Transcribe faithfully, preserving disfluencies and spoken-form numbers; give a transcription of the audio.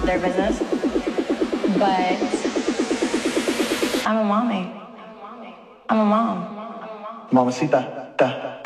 their business. But I'm a mommy. I'm a mom. Mamacita, ta.